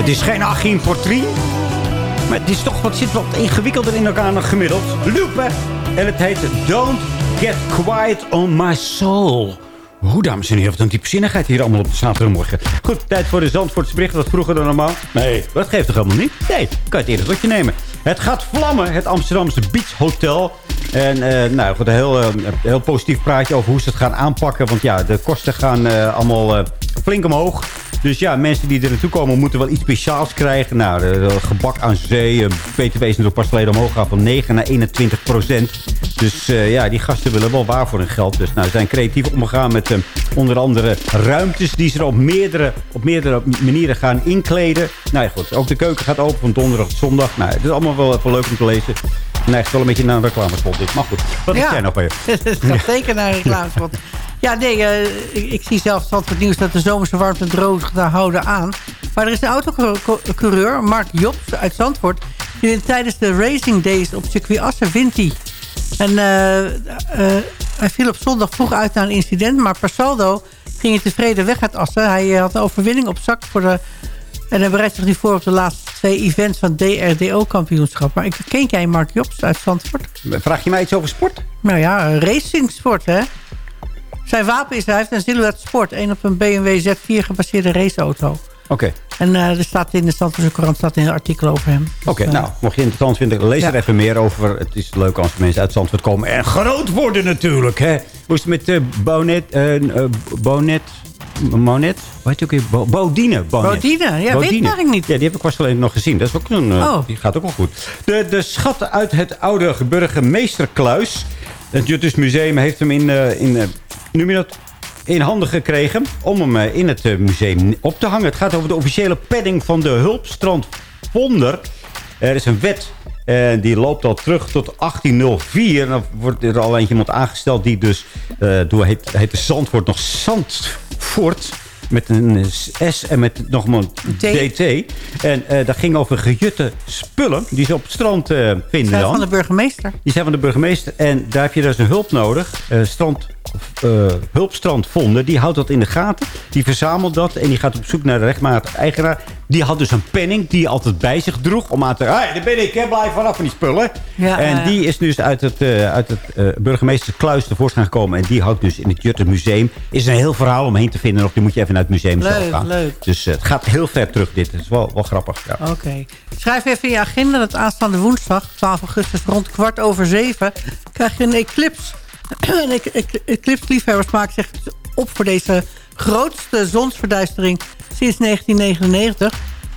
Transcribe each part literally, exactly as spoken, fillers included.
Het is geen Achim Portrien. Maar het is toch wat, zit wat ingewikkelder in elkaar dan gemiddeld. Lupe. En het heet Don't Get Quiet on My Soul. Hoe, dames en heren, wat een diepzinnigheid hier allemaal op de zaterdagmorgen. Goed, tijd voor de Zandvoortse bericht. Wat vroeger dan normaal? Nee, dat geeft toch helemaal niet? Nee, kan je het eerder tot je nemen. Het gaat vlammen, het Amsterdamse Beach Hotel. En uh, nou, goed, een heel, uh, heel positief praatje over hoe ze het gaan aanpakken. Want ja, de kosten gaan uh, allemaal uh, flink omhoog. Dus ja, mensen die er naartoe komen moeten wel iets speciaals krijgen. Nou, de, de gebak aan zee. Uh, B T W is natuurlijk pas geleden omhoog gaan van negen naar eenentwintig procent. Dus uh, ja, die gasten willen wel waar voor hun geld. Dus nou, ze zijn creatief omgegaan met uh, onder andere ruimtes die ze er op meerdere, op meerdere manieren gaan inkleden. Nou ja, goed. Ook de keuken gaat open van donderdag tot zondag. Nou, het is allemaal wel even leuk om te lezen. Nee, het is wel een beetje naar een reclamespot dit. Maar goed, wat is jij nog weer? Het gaat zeker naar een reclamespot. Ja, nee, uh, ik, ik zie zelf Zandvoort Nieuws dat de zomerse warmte droog daar houden aan. Maar er is een autocoureur, Mark Jobs uit Zandvoort. Die wint tijdens de Racing Days op circuit Assen wint hij. En uh, uh, hij viel op zondag vroeg uit na een incident. Maar per saldo ging hij tevreden weg uit Assen. Hij uh, had een overwinning op zak voor de... En hij bereidt zich nu voor op de laatste twee events van D R D O-kampioenschap. Maar ik, ken jij Mark Jobs uit Zandvoort? Vraag je mij iets over sport? Nou ja, racing sport, hè? Zijn wapen is, hij heeft een Silhouette Sport. Een op een B M W Z vier gebaseerde raceauto. Oké. Okay. En uh, er staat in de Zandvoortse Courant staat een artikel over hem. Oké, okay, uh, nou, mocht je interessant vinden, lees er ja. even meer over. Het is leuk als mensen uit Zandvoort komen en groot worden natuurlijk, hè? Hoe is het met uh, Bonet, uh, uh, Bonet, Monet? Hoe heet je ook weer? Bo Bodine. Bodine, ja, Bodine. weet ik eigenlijk niet. Ja, die heb ik pas alleen nog gezien. Dat is ook een, uh, oh. Die gaat ook wel goed. De, de schatten uit het oude burgemeesterkluis. Het Juttus Museum heeft hem in, uh, in, uh, noem je dat, in handen gekregen om hem uh, in het uh, museum op te hangen. Het gaat over de officiële padding van de Hulpstrandvonder. Er is een wet en die loopt al terug tot achttien nul vier. En dan wordt er al eentje iemand aangesteld die dus, uh, door heet, heet de Zandvoort nog Zandvoort... met een S en met nog een D T. En uh, dat ging over gejutte spullen die ze op het strand uh, vinden. Die zijn van de burgemeester. Die zijn van de burgemeester. En daar heb je dus een hulp nodig. Uh, strand, uh, hulpstrandvonden. Die houdt dat in de gaten. Die verzamelt dat. En die gaat op zoek naar de rechtmatige eigenaar. Die had dus een penning die hij altijd bij zich droeg. Om aan te zeggen, hey, daar ben ik. Hè, blijf vanaf van die spullen. Ja, en uh, die is dus uit het, uh, uit het uh, burgemeesterskluis tevoorschijn gekomen. En die houdt dus in het Jutte Museum. Is een heel verhaal omheen te vinden. Of die moet je even naar het museum leuk, zelf gaan. Leuk. Dus uh, het gaat heel ver terug dit. Het is wel, wel grappig. Ja. Oké. Okay. Schrijf even in je agenda dat aanstaande woensdag, twaalf augustus, rond kwart over zeven, krijg je een eclipse. Een eclipse-liefhebbers maken zich op voor deze grootste zonsverduistering sinds negentien negenennegentig.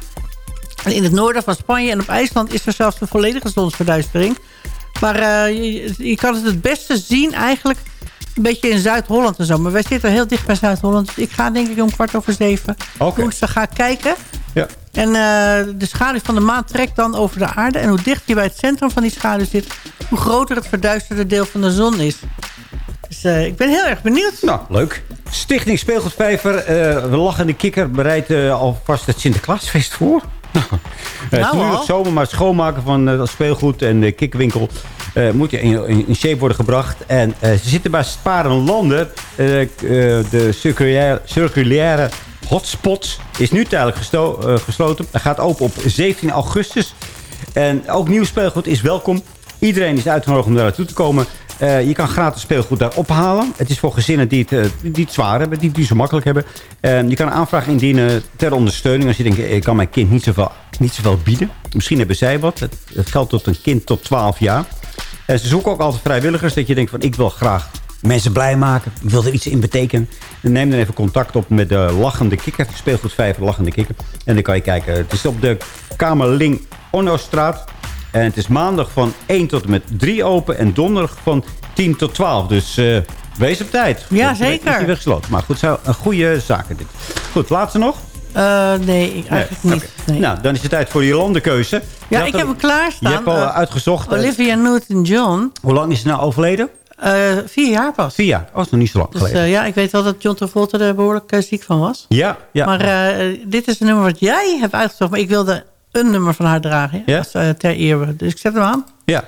En in het noorden van Spanje en op IJsland is er zelfs een volledige zonsverduistering. Maar uh, je, je kan het het beste zien eigenlijk een beetje in Zuid-Holland en zo. Maar wij zitten heel dicht bij Zuid-Holland. Dus ik ga denk ik om kwart over zeven okay. woensdag ga kijken. Ja. En uh, de schaduw van de maan trekt dan over de aarde. En hoe dichter je bij het centrum van die schaduw zit, hoe groter het verduisterde deel van de zon is. Dus uh, ik ben heel erg benieuwd. Nou, leuk. Stichting Speelgoedvijver, uh, we lachende kikker, bereidt uh, alvast het Sinterklaasfeest voor. Nou, het is nu nog zomer, maar het schoonmaken van uh, speelgoed en de kikkerwinkel uh, moet in, in, in shape worden gebracht. En uh, ze zitten bij Sparen Landen. Uh, uh, de circulaire, circulaire hotspot is nu tijdelijk gesto uh, gesloten. Hij gaat open op zeventien augustus. En ook nieuw speelgoed is welkom. Iedereen is uitgenodigd om daar naartoe te komen. Uh, je kan gratis speelgoed daar ophalen. Het is voor gezinnen die het, uh, die het zwaar hebben, die het niet zo makkelijk hebben. Uh, je kan een aanvraag indienen ter ondersteuning. Als je denkt, ik kan mijn kind niet zoveel, niet zoveel bieden. Misschien hebben zij wat. Het, het geldt tot een kind tot twaalf jaar. En ze zoeken ook altijd vrijwilligers. Dat je denkt van, ik wil graag mensen blij maken. Ik wil er iets in betekenen. En neem dan even contact op met de Lachende Kikker. Speelgoedvijver Lachende Kikker. En dan kan je kijken. Het is op de Kamerling Onnostraat. En het is maandag van één tot en met drie open. En donderdag van tien tot twaalf. Dus uh, wees op tijd. Ja, zeker. Is die weer gesloten. Maar goed, zo, een goede zaak dit. Goed, laatste nog? Uh, nee, ik eigenlijk nee. niet. Okay. Nee. Nou, dan is het tijd voor je landenkeuze. Ja, ik heb hem klaarstaan. Je hebt al uh, uitgezocht. Olivia Newton-John. Hoe lang is ze nou overleden? Uh, vier jaar pas. Vier jaar? Oh, dat is nog niet zo lang dus, geleden. Uh, ja, ik weet wel dat John Travolta er behoorlijk uh, ziek van was. Ja, ja. Maar uh, dit is een nummer wat jij hebt uitgezocht. Maar ik wilde een nummer van haar dragen. Ja? Als, uh, ter ere. Dus ik zet hem aan. Ja.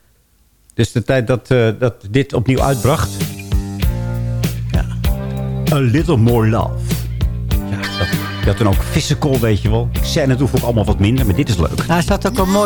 Dus de tijd dat, uh, dat dit opnieuw uitbracht. Ja. A Little More Love. Ja, dat... Je had toen ook Physical, weet je wel. Xanadu vond ik allemaal wat minder, maar dit is leuk. Hij staat ook een mooi